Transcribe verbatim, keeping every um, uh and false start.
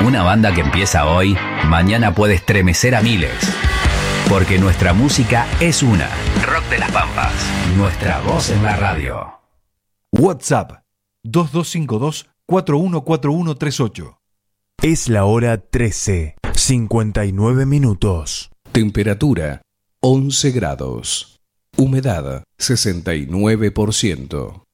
Una banda que empieza hoy, mañana puede estremecer a miles. Porque nuestra música es una. Rock de las Pampas. Nuestra voz en la radio. WhatsApp dos dos cinco dos, cuatro uno cuatro uno tres ocho. Es la hora trece, cincuenta y nueve minutos. Temperatura once grados. Humedad sesenta y nueve por ciento.